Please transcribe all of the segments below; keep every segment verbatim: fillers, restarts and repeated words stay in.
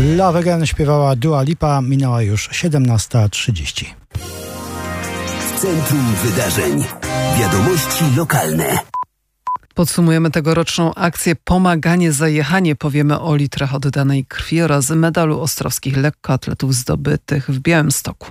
Love Again śpiewała Dua Lipa, minęła już siedemnasta trzydzieści. W centrum wydarzeń. Wiadomości lokalne. Podsumujemy tegoroczną akcję Pomaganie za jechanie. Powiemy o litrach oddanej krwi oraz medalu ostrowskich lekkoatletów zdobytych w Białymstoku.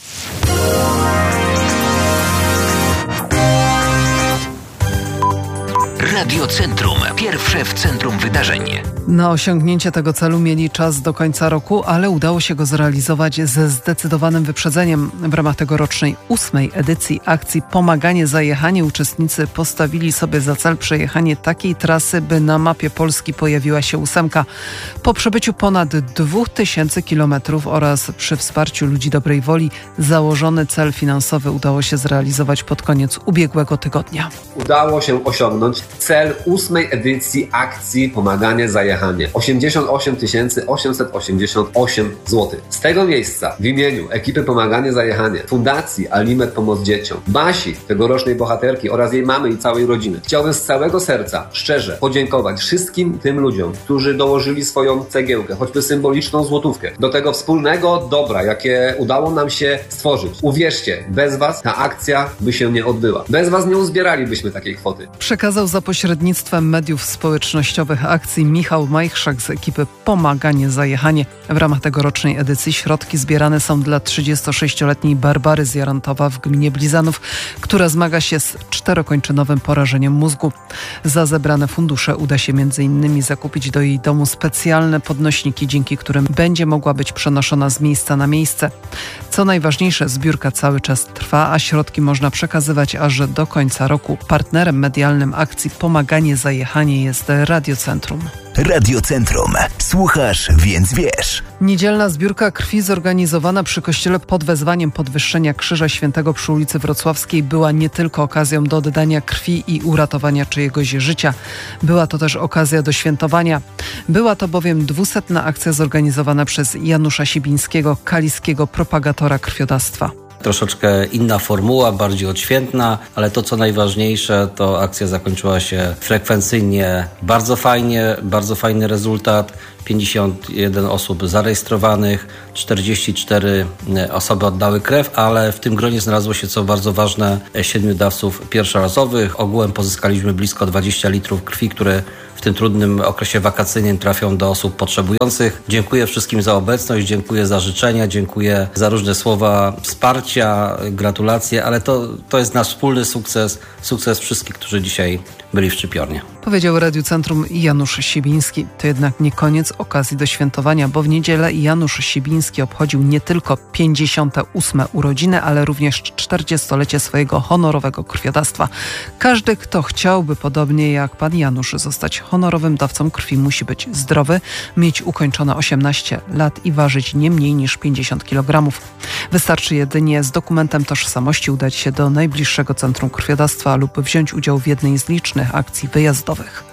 Radio Centrum. Pierwsze w centrum wydarzeń. Na osiągnięcie tego celu mieli czas do końca roku, ale udało się go zrealizować ze zdecydowanym wyprzedzeniem. W ramach tegorocznej ósmej edycji akcji Pomaganie za jechanie uczestnicy postawili sobie za cel przejechanie takiej trasy, by na mapie Polski pojawiła się ósemka. Po przebyciu ponad dwóch tysięcy kilometrów oraz przy wsparciu ludzi dobrej woli założony cel finansowy udało się zrealizować pod koniec ubiegłego tygodnia. Udało się osiągnąć cel ósmej edycji akcji Pomaganie za jechanie. osiemdziesiąt osiem tysięcy osiemset osiemdziesiąt osiem złotych. Z tego miejsca w imieniu ekipy Pomaganie za jechanie, Fundacji Alimet Pomoc Dzieciom, Basi, tegorocznej bohaterki oraz jej mamy i całej rodziny, chciałbym z całego serca, szczerze podziękować wszystkim tym ludziom, którzy dołożyli swoją cegiełkę, choćby symboliczną złotówkę, do tego wspólnego dobra, jakie udało nam się stworzyć. Uwierzcie, bez Was ta akcja by się nie odbyła. Bez Was nie uzbieralibyśmy takiej kwoty. Przekazał za pośrednictwem mediów społecznościowych akcji Michał Majchrzak z ekipy Pomaganie za jechanie. W ramach tegorocznej edycji środki zbierane są dla trzydziestosześcioletniej Barbary z Jarantowa w gminie Blizanów, która zmaga się z czterokończynowym porażeniem mózgu. Za zebrane fundusze uda się między innymi zakupić do jej domu specjalne podnośniki, dzięki którym będzie mogła być przenoszona z miejsca na miejsce. Co najważniejsze, zbiórka cały czas trwa, a środki można przekazywać aż do końca roku. Partnerem medialnym akcji Pomaganie za jechanie jest Radio Centrum. Radio Centrum. Słuchasz, więc wiesz. Niedzielna zbiórka krwi zorganizowana przy kościele pod wezwaniem podwyższenia Krzyża Świętego przy ulicy Wrocławskiej była nie tylko okazją do oddania krwi i uratowania czyjegoś życia. Była to też okazja do świętowania. Była to bowiem dwusetna akcja zorganizowana przez Janusza Sibińskiego, kaliskiego propagatora krwiodawstwa. Troszeczkę inna formuła, bardziej odświętna, ale to co najważniejsze, to akcja zakończyła się frekwencyjnie bardzo fajnie, bardzo fajny rezultat. pięćdziesiąt jeden osób zarejestrowanych, czterdzieści cztery osoby oddały krew, ale w tym gronie znalazło się, co bardzo ważne, siedmiu dawców pierwszorazowych. Ogółem pozyskaliśmy blisko dwadzieścia litrów krwi, które w tym trudnym okresie wakacyjnym trafią do osób potrzebujących. Dziękuję wszystkim za obecność, dziękuję za życzenia, dziękuję za różne słowa wsparcia, gratulacje, ale to, to jest nasz wspólny sukces, sukces wszystkich, którzy dzisiaj byli w Szczypiornie. Powiedział Radiu Centrum Janusz Sibiński. To jednak nie koniec okazji do świętowania, bo w niedzielę Janusz Sibiński obchodził nie tylko pięćdziesiąte ósme urodziny, ale również czterdziestolecie swojego honorowego krwiodawstwa. Każdy, kto chciałby podobnie jak pan Janusz zostać honorowym dawcą krwi, musi być zdrowy, mieć ukończone osiemnaście lat i ważyć nie mniej niż pięćdziesiąt kilogramów. Wystarczy jedynie z dokumentem tożsamości udać się do najbliższego centrum krwiodawstwa lub wziąć udział w jednej z licznych akcji wyjazdowych.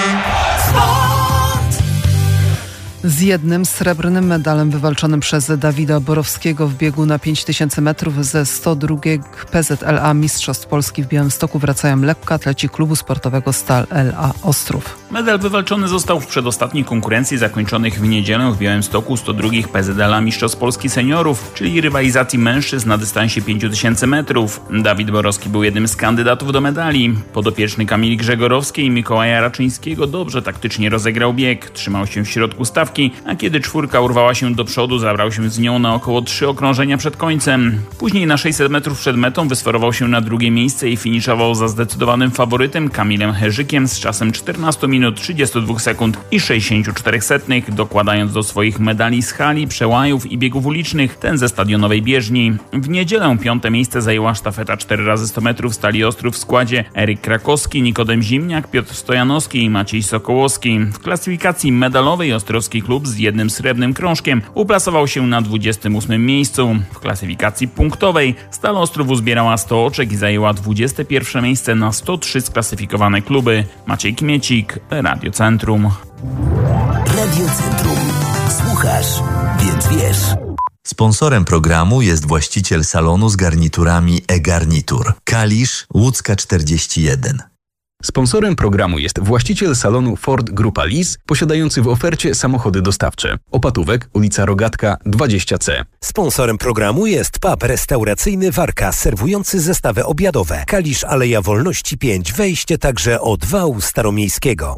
Z jednym srebrnym medalem wywalczonym przez Dawida Borowskiego w biegu na pięć tysięcy metrów ze sto drugiego P Z L A Mistrzostw Polski w Białymstoku wracają lekkoatleci klubu sportowego Stal L A Ostrów. Medal wywalczony został w przedostatniej konkurencji zakończonych w niedzielę w Białymstoku sto drugiego P Z L A Mistrzostw Polski Seniorów, czyli rywalizacji mężczyzn na dystansie pięć tysięcy metrów. Dawid Borowski był jednym z kandydatów do medali. Podopieczny Kamili Grzegorowskiej i Mikołaja Raczyńskiego dobrze taktycznie rozegrał bieg, trzymał się w środku stawki, a kiedy czwórka urwała się do przodu, zabrał się z nią na około trzy okrążenia przed końcem. Później na sześćset metrów przed metą wysforował się na drugie miejsce i finiszował za zdecydowanym faworytem Kamilem Herzykiem z czasem czternaście minut trzydzieści dwa sekund i sześćdziesiąt cztery setnych, dokładając do swoich medali z hali, przełajów i biegów ulicznych ten ze stadionowej bieżni. W niedzielę piąte miejsce zajęła sztafeta cztery razy sto metrów Stali Ostrów w składzie Eryk Krakowski, Nikodem Zimniak, Piotr Stojanowski i Maciej Sokołowski. W klasyfikacji medalowej Ostrowski klub z jednym srebrnym krążkiem uplasował się na dwudziestym ósmym miejscu. W klasyfikacji punktowej Stal Ostrów uzbierała sto oczek i zajęła dwudzieste pierwsze miejsce na sto trzy sklasyfikowane kluby. Maciej Kmiecik, Radio Centrum. Radio Centrum. Słuchasz, więc wiesz. Sponsorem programu jest właściciel salonu z garniturami e-Garnitur. Kalisz, Łódzka czterdzieści jeden. Sponsorem programu jest właściciel salonu Ford Grupa Lis, posiadający w ofercie samochody dostawcze. Opatówek, ulica Rogatka dwadzieścia C. Sponsorem programu jest pub restauracyjny Warka, serwujący zestawy obiadowe. Kalisz, Aleja Wolności pięć, wejście także od wału staromiejskiego.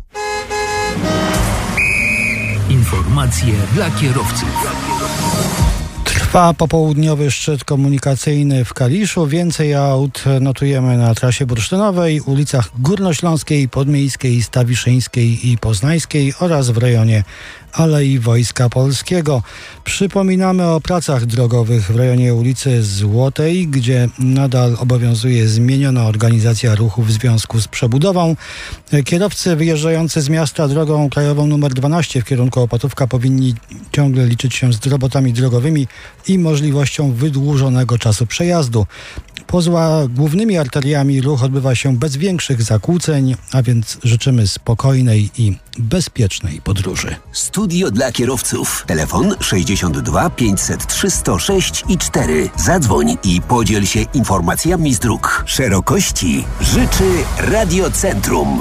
Informacje dla kierowców. Trwa popołudniowy szczyt komunikacyjny w Kaliszu. Więcej aut notujemy na trasie bursztynowej, ulicach Górnośląskiej, Podmiejskiej, Stawiszyńskiej i Poznańskiej oraz w rejonie Alei Wojska Polskiego. Przypominamy o pracach drogowych w rejonie ulicy Złotej, gdzie nadal obowiązuje zmieniona organizacja ruchu w związku z przebudową. Kierowcy wyjeżdżający z miasta drogą krajową nr dwanaście w kierunku Opatówka powinni ciągle liczyć się z robotami drogowymi i możliwością wydłużonego czasu przejazdu. Poza głównymi arteriami ruch odbywa się bez większych zakłóceń, a więc życzymy spokojnej i bezpiecznej podróży. Studio dla kierowców. Telefon sześćdziesiąt dwa pięćset trzy sto sześć i cztery. Zadzwoń i podziel się informacjami z dróg. Szerokości życzy Radiocentrum.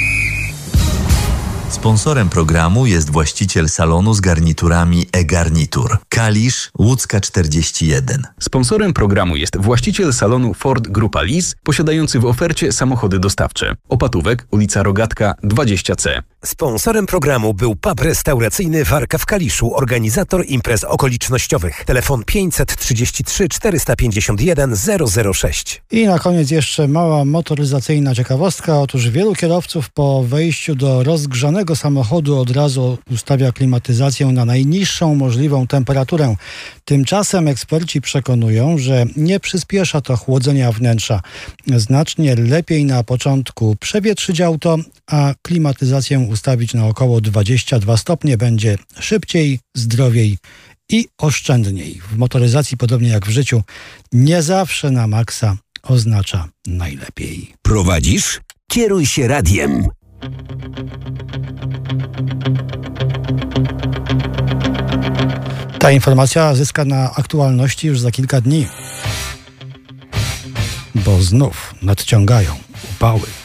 Sponsorem programu jest właściciel salonu z garniturami e-Garnitur. Kalisz, Łódzka czterdzieści jeden. Sponsorem programu jest właściciel salonu Ford Grupa Lis, posiadający w ofercie samochody dostawcze. Opatówek, ulica Rogatka dwadzieścia C. Sponsorem programu był pub restauracyjny Warka w Kaliszu, organizator imprez okolicznościowych. Telefon pięćset trzydzieści trzy czterysta pięćdziesiąt jeden zero zero sześć. I na koniec jeszcze mała motoryzacyjna ciekawostka. Otóż wielu kierowców po wejściu do rozgrzanego samochodu od razu ustawia klimatyzację na najniższą możliwą temperaturę. Tymczasem eksperci przekonują, że nie przyspiesza to chłodzenia wnętrza. Znacznie lepiej na początku przewietrzyć auto, a klimatyzację ustawić na około dwadzieścia dwa stopnie. Będzie szybciej, zdrowiej i oszczędniej. W motoryzacji, podobnie jak w życiu, nie zawsze na maksa oznacza najlepiej. Prowadzisz? Kieruj się radiem. Ta informacja zyska na aktualności już za kilka dni, bo znów nadciągają upały.